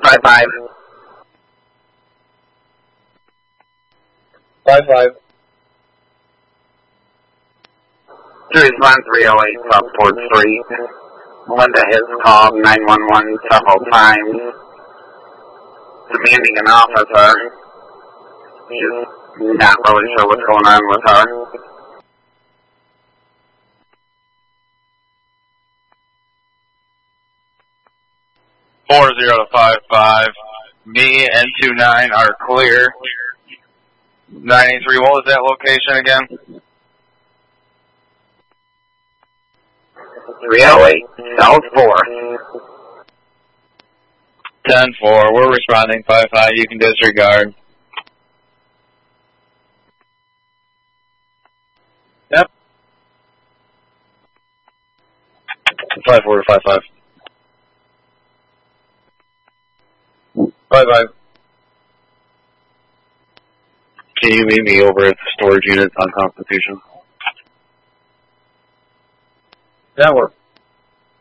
5-5. 5-5. 3-1, 308, Southport Street. Linda has called 911 several times, demanding an officer. She's not really sure what's going on with her. Four 0-5-5. Me and 29 are clear. 983, what was that location again? 308, South 4. 10-4, we're responding 5-5, you can disregard. Yep. 5-4 to 5-5. 5-5. Can you meet me over at the storage unit on Constitution? That works.